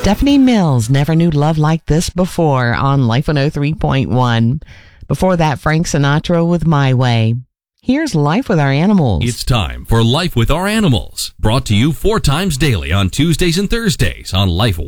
Stephanie Mills, Never Knew Love Like This Before on Life 103.1. Before that, Frank Sinatra with My Way. Here's Life with Our Animals. It's time for Life with Our Animals, brought to you 4 times daily on Tuesdays and Thursdays on Life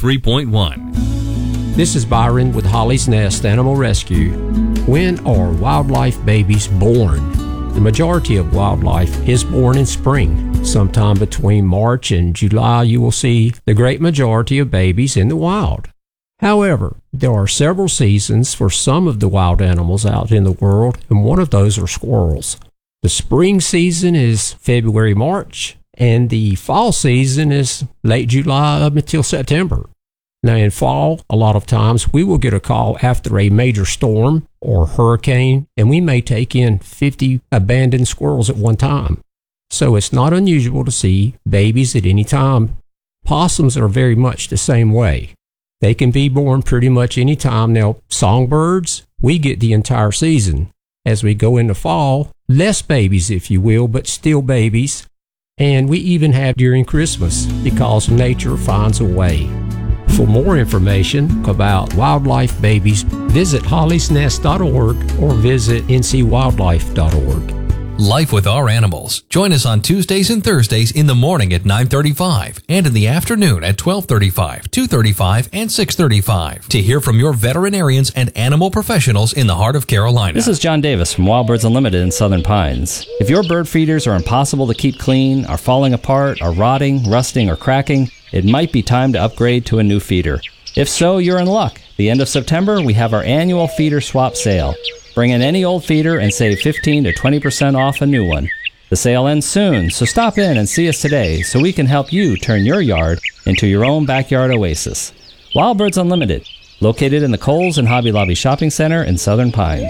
103.1. This is Byron with Holly's Nest Animal Rescue. When are wildlife babies born? The majority of wildlife is born in spring. Sometime between March and July, you will see the great majority of babies in the wild. However, there are several seasons for some of the wild animals out in the world, and one of those are squirrels. The spring season is February, March, and the fall season is late July up until September. Now, in fall, a lot of times we will get a call after a major storm or hurricane, and we may take in 50 abandoned squirrels at one time. So it's not unusual to see babies at any time. Possums are very much the same way. They can be born pretty much any time. Now, songbirds, we get the entire season. As we go into fall, less babies, if you will, but still babies. And we even have during Christmas because nature finds a way. For more information about wildlife babies, visit hollysnest.org or visit ncwildlife.org. Life with Our Animals. Join us on Tuesdays and Thursdays in the morning at 9:35 and in the afternoon at 12:35, 2:35, and 6:35 to hear from your veterinarians and animal professionals in the heart of Carolina. This is John Davis from Wild Birds Unlimited in Southern Pines. If your bird feeders are impossible to keep clean, are falling apart, are rotting, rusting, or cracking, it might be time to upgrade to a new feeder. If so, you're in luck. The end of September, we have our annual feeder swap sale. Bring in any old feeder and save 15 to 20% off a new one. The sale ends soon, so stop in and see us today so we can help you turn your yard into your own backyard oasis. Wild Birds Unlimited, located in the Kohl's and Hobby Lobby Shopping Center in Southern Pines.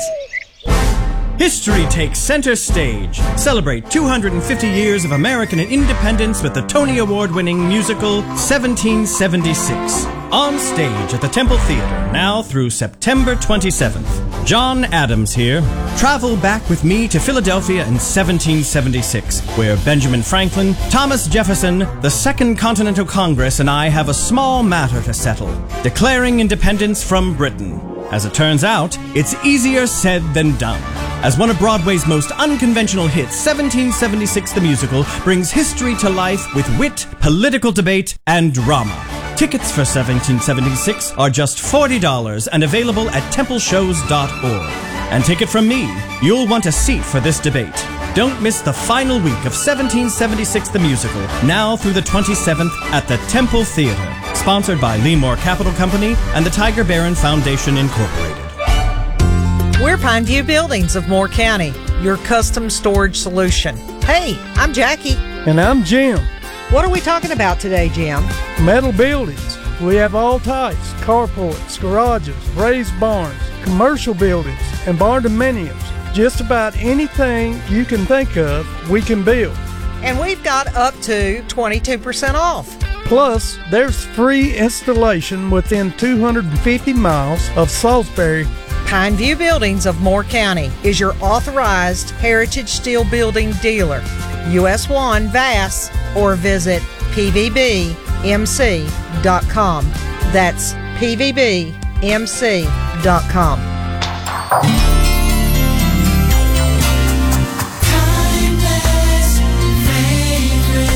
History takes center stage. Celebrate 250 years of American independence with the Tony Award-winning musical 1776. On stage at the Temple Theater, now through September 27th. John Adams here. Travel back with me to Philadelphia in 1776, where Benjamin Franklin, Thomas Jefferson, the Second Continental Congress, and I have a small matter to settle, declaring independence from Britain. As it turns out, it's easier said than done. As one of Broadway's most unconventional hits, 1776 the Musical brings history to life with wit, political debate, and drama. Tickets for 1776 are just $40 and available at templeshows.org. And take it from me, you'll want a seat for this debate. Don't miss the final week of 1776 the Musical, now through the 27th at the Temple Theater. Sponsored by Leemore Capital Company and the Tiger Barron Foundation, Incorporated. We're Pineview Buildings of Moore County, your custom storage solution. Hey, I'm Jackie. And I'm Jim. What are we talking about today, Jim? Metal buildings. We have all types: carports, garages, raised barns, commercial buildings, and barn dominiums. Just about anything you can think of, we can build. And we've got up to 22% off. Plus, there's free installation within 250 miles of Salisbury. Pineview Buildings of Moore County is your authorized Heritage Steel Building dealer. US 1 VAS or visit pvbmc.com. That's pvbmc.com.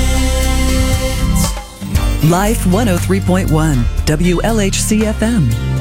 Life 103.1 WLHC FM.